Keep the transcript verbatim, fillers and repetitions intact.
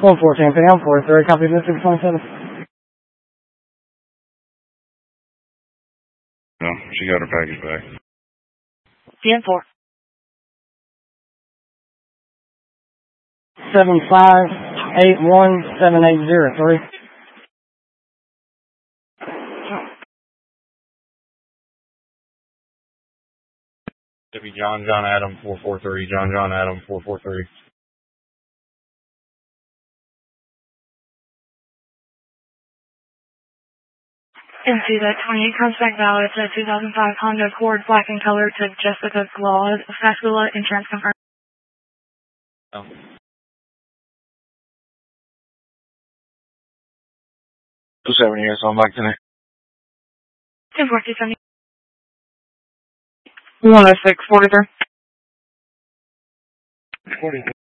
one fourteen P M four three, copy this six one seven. No, she got her package back. P M four. seven five eight one seven eight zero three. Should be John John Adam four four three. John John Adam four four three. And see that twenty-eight comes back valid. It's a two thousand five Honda Accord, black in color, to Jessica Claus. Fascula insurance confirmed. Oh. two seventy here, so I'm back tonight. ten four two seventy. one oh six forty-three. forty.